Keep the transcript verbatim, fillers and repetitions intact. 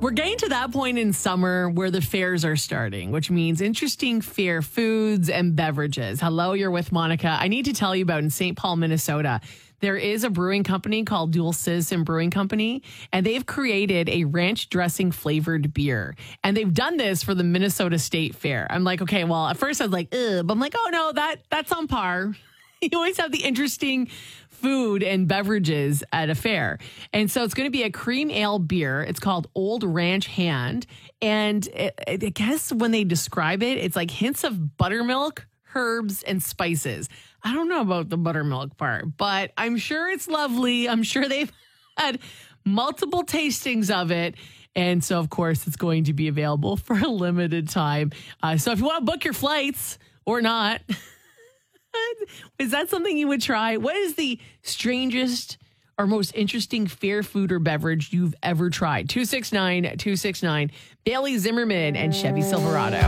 we're getting to that point in summer where the fairs are starting, which means interesting fair foods and beverages. Hello, you're with Monica. I need to tell you about in Saint Paul, Minnesota. There is a brewing company called Dual Citizen Brewing Company, and they've created a ranch dressing flavored beer. And they've done this for the Minnesota State Fair. I'm like, okay, well, at first I was like, ugh, but I'm like, oh no, that that's on par. You always have the interesting food and beverages at a fair. And so it's going to be a cream ale beer. It's called Old Ranch Hand. And it, I guess when they describe it, it's like hints of buttermilk, herbs, and spices. I don't know about the buttermilk part, but I'm sure it's lovely. I'm sure they've had multiple tastings of it. And so, of course, it's going to be available for a limited time. Uh, so if you want to book your flights or not, is that something you would try? What is the strangest or most interesting fair food or beverage you've ever tried? two six nine, two six nine, Bailey Zimmerman and Chevy Silverado.